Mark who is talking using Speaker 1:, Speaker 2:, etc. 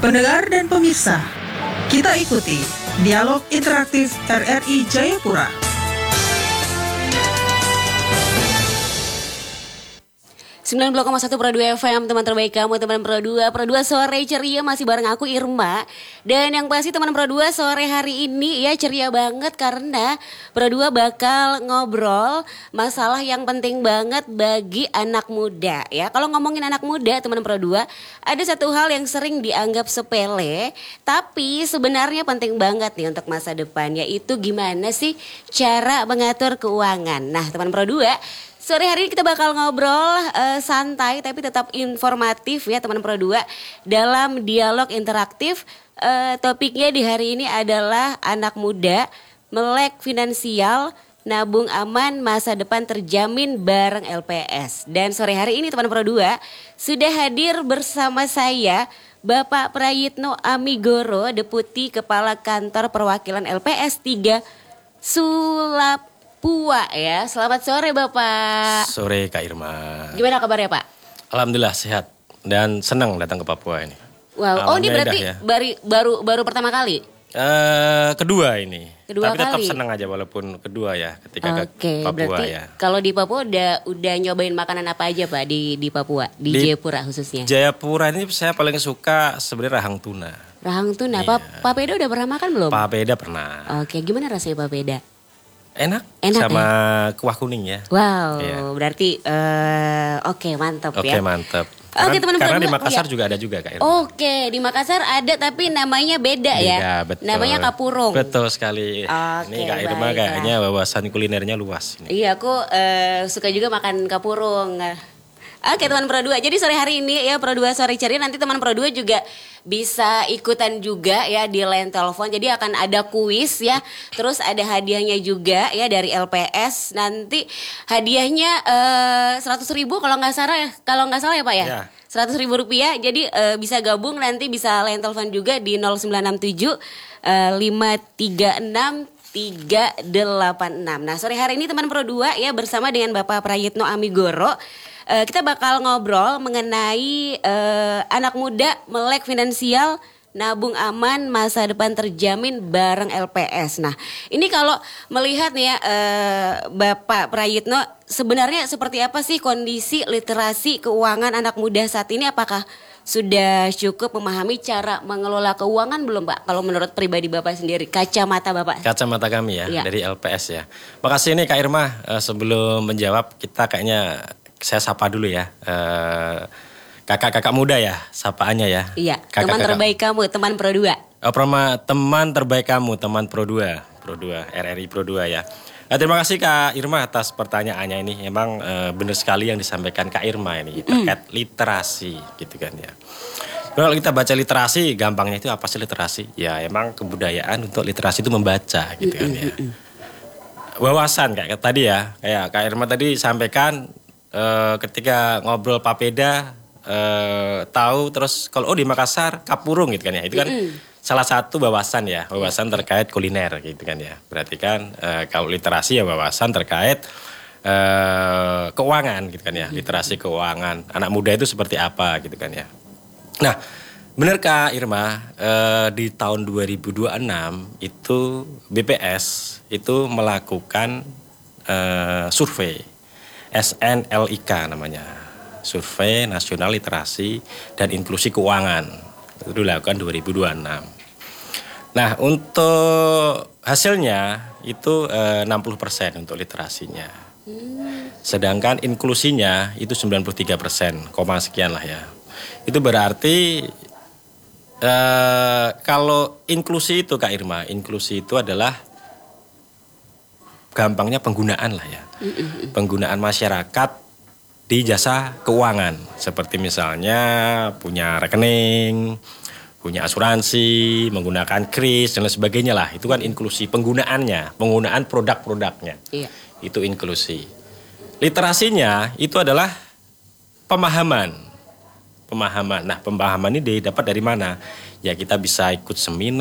Speaker 1: Pendengar dan pemirsa, kita ikuti dialog interaktif RRI Jayapura.
Speaker 2: Sembilan 90,1 Pro 2 FM, teman terbaik kamu, teman Pro 2. Pro 2 sore ceria masih bareng aku Irma. Dan yang pasti teman Pro 2 sore hari ini ya ceria banget karena Pro 2 bakal ngobrol masalah yang penting banget bagi anak muda ya. Kalau ngomongin anak muda teman Pro 2, ada satu hal yang sering dianggap sepele tapi sebenarnya penting banget nih untuk masa depan, yaitu gimana sih cara mengatur keuangan. Nah, teman Pro 2, sore hari ini kita bakal ngobrol santai tapi tetap informatif ya teman Pro 2 dalam dialog interaktif. Topiknya di hari ini adalah anak muda, melek finansial, nabung aman, masa depan terjamin bareng LPS. Dan sore hari ini teman Pro 2 sudah hadir bersama saya Bapak Prayitno Amigoro, Deputi Kepala Kantor Perwakilan LPS 3 Sulapua ya. Selamat sore Bapak.
Speaker 3: Sore Kak Irma.
Speaker 2: Gimana kabarnya Pak?
Speaker 3: Alhamdulillah sehat dan senang datang ke Papua ini.
Speaker 2: Wow, oh ini berarti ya. baru pertama kali?
Speaker 3: Kedua ini.
Speaker 2: Kedua
Speaker 3: tapi tetap
Speaker 2: kali.
Speaker 3: Senang aja walaupun kedua ya ketika ke Papua
Speaker 2: berarti
Speaker 3: ya.
Speaker 2: Kalau di Papua udah nyobain makanan apa aja Pak di Papua, di Jayapura khususnya?
Speaker 3: Jayapura ini saya paling suka sebenarnya rahang tuna.
Speaker 2: Rahang tuna,
Speaker 3: Iya.
Speaker 2: Papeda udah pernah makan belum?
Speaker 3: Papeda pernah.
Speaker 2: Oke, gimana rasanya papeda?
Speaker 3: Enak
Speaker 2: ya?
Speaker 3: sama kuah kuning ya.
Speaker 2: Wow,
Speaker 3: Iya.
Speaker 2: Berarti oke mantap ya.
Speaker 3: Oke mantap.
Speaker 2: Oke,
Speaker 3: Karena di
Speaker 2: berdua,
Speaker 3: Makassar
Speaker 2: iya.
Speaker 3: juga ada juga Kak Irma.
Speaker 2: Oke, di Makassar ada tapi namanya beda ya.
Speaker 3: Beda, betul.
Speaker 2: Namanya kapurung.
Speaker 3: Betul sekali.
Speaker 2: Oke,
Speaker 3: Ini Kak Irma
Speaker 2: baiklah.
Speaker 3: kayaknya wawasan kulinernya luas ini.
Speaker 2: Iya, aku suka juga makan kapurung. Oke teman Pro 2, jadi sore hari ini ya Pro 2 sore ceria, nanti teman Pro 2 juga bisa ikutan juga ya di line telepon. Jadi akan ada kuis ya, terus ada hadiahnya juga ya dari LPS. Nanti hadiahnya 100.000 kalau nggak salah ya Pak ya.
Speaker 3: Ya.
Speaker 2: 100.000 rupiah, jadi bisa gabung nanti bisa line telepon juga di 0967 536 386. Nah sore hari ini teman Pro 2 ya bersama dengan Bapak Prayitno Amigoro, kita bakal ngobrol mengenai anak muda, melek finansial, nabung aman, masa depan terjamin bareng LPS. Nah ini kalau melihat nih ya Bapak Prayitno, sebenarnya seperti apa sih kondisi literasi keuangan anak muda saat ini? Apakah sudah cukup memahami cara mengelola keuangan belum Pak? Kalau menurut pribadi Bapak sendiri, kacamata Bapak.
Speaker 3: Kacamata kami ya,
Speaker 2: Iya.
Speaker 3: dari LPS ya. Makasih nih Kak Irma, sebelum menjawab kita kayaknya saya sapa dulu ya. Kakak-kakak muda ya, sapaannya ya.
Speaker 2: Iya,
Speaker 3: Kakak-kakak.
Speaker 2: teman terbaik kamu, teman Pro 2.
Speaker 3: Teman terbaik kamu, teman Pro 2, RRI Pro 2 ya. Terima kasih Kak Irma atas pertanyaannya ini. Emang benar sekali yang disampaikan Kak Irma ini terkait literasi gitu kan ya. Kalau kita baca literasi, gampangnya itu apa sih literasi? Ya emang kebudayaan untuk literasi itu membaca gitu kan ya. Wawasan kayak tadi ya, kayak Kak Irma tadi sampaikan ketika ngobrol papeda, tahu terus kalau di Makassar kapurung gitu kan ya. Itu kan salah satu wawasan ya, wawasan terkait kuliner gitu kan ya. Berarti kan kalau literasi ya wawasan terkait keuangan gitu kan ya. Literasi keuangan anak muda itu seperti apa gitu kan ya. Nah, benar Kak Irma, di tahun 2026 itu BPS itu melakukan survei SNLIK namanya, Survei Nasional Literasi dan Inklusi Keuangan. Itu dilakukan 2026. Nah, untuk hasilnya itu 60% untuk literasinya. Sedangkan inklusinya itu 93%, koma sekian lah ya. Itu berarti kalau inklusi itu Kak Irma, inklusi itu adalah gampangnya penggunaan lah ya. Penggunaan masyarakat di jasa keuangan. Seperti misalnya punya rekening, punya asuransi, menggunakan kris dan lain sebagainya lah. Itu kan inklusi penggunaannya, penggunaan produk-produknya.
Speaker 2: Iya.
Speaker 3: Itu inklusi. Literasinya itu adalah pemahaman. Nah, pemahaman ini didapat dari mana? Ya kita bisa ikut seminar.